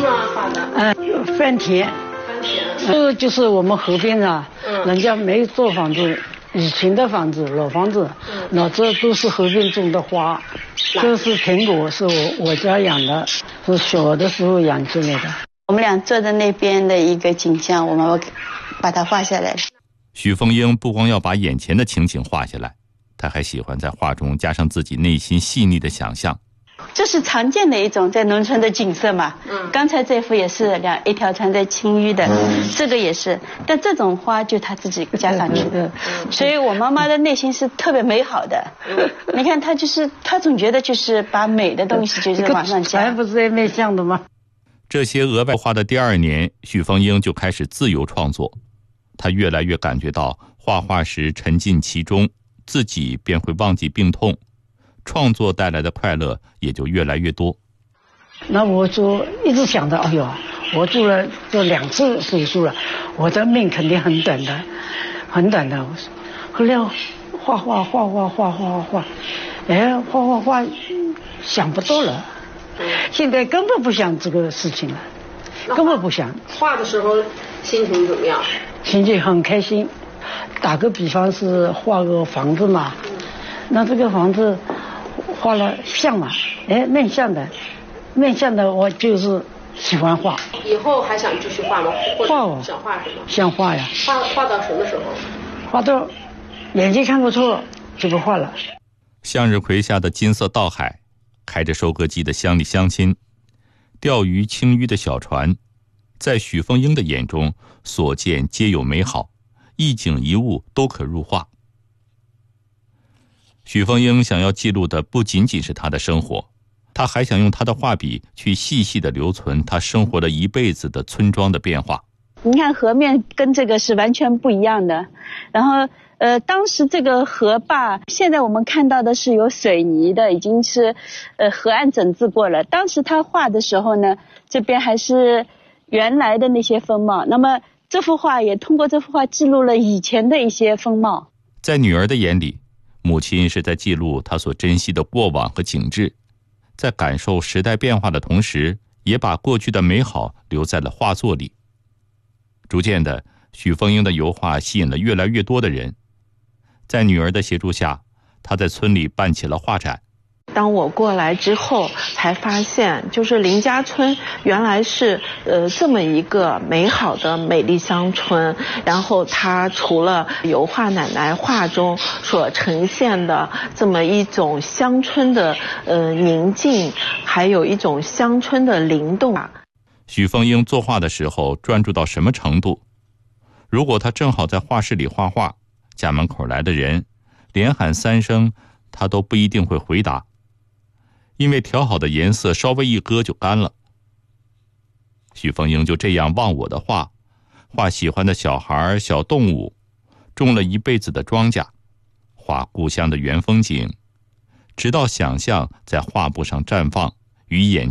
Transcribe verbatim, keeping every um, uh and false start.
吗？画的？ 嗯，番茄。 番茄。 这个就是我们河边啊， 嗯， 人家没做房子，以前的房子，老房子，嗯，那这都是河边种的花。这是苹果，是我我家养的，是小的时候养起来的。 我们俩坐在那边的一个景象，我们把它画下来。 许凤英不光要把眼前的情景画下来，她还喜欢在画中加上自己内心细腻的想象。 这是常见的一种在农村的景色嘛。嗯，刚才这幅也是两一条船在清淤的，嗯，这个也是，但这种花就他自己加上去的，嗯，所以我妈妈的内心是特别美好的。嗯，你看她就是她总觉得就是把美的东西就是往上加， 还不是在面相的吗？ 这些额外画的第二年，许凤英就开始自由创作。她越来越感觉到画画时沉浸其中，自己便会忘记病痛，创作带来的快乐也就越来越多。 那我就一直想着，哎呦，我做了这两次手术了，我的命肯定很短的，很短的。后来画画画画画画画，哎，画画画想不到了。现在根本不想这个事情了，根本不想。 画的时候心情怎么样？ 心情很开心。打个比方是画个房子嘛，那这个房子画了像嘛，哎，面向的，面向的我就是喜欢画。 以后还想继续画吗？ 画哦。 想画什么？ 想画呀。 画画到什么时候？ 画到眼睛看不错就不画了。 向日葵下的金色稻海，开着收割机的乡里乡亲，钓鱼清淤的小船，在许凤英的眼中，所见皆有美好，一景一物都可入画。许凤英想要记录的不仅仅是她的生活，她还想用她的画笔去细细地留存她生活了一辈子的村庄的变化。 你看河面跟这个是完全不一样的，然后呃，当时这个河坝，现在我们看到的是有水泥的，已经是呃河岸整治过了。当时他画的时候呢，这边还是原来的那些风貌。那么这幅画也通过这幅画记录了以前的一些风貌。 在女儿的眼里，母亲是在记录她所珍惜的过往和景致，在感受时代变化的同时，也把过去的美好留在了画作里。逐渐的，许凤英的油画吸引了越来越多的人。在女儿的协助下，她在村里办起了画展。 当我过来之后，才发现就是林家村原来是呃这么一个美好的美丽乡村。然后它除了油画奶奶画中所呈现的这么一种乡村的呃宁静，还有一种乡村的灵动。 许凤英作画的时候专注到什么程度？如果她正好在画室里画画，家门口来的人连喊三声，她都不一定会回答，因为调好的颜色稍微一搁就干了。许凤英就这样忘我的画，画喜欢的小孩、小动物，种了一辈子的庄稼，画故乡的原风景，直到想象在画布上绽放，与眼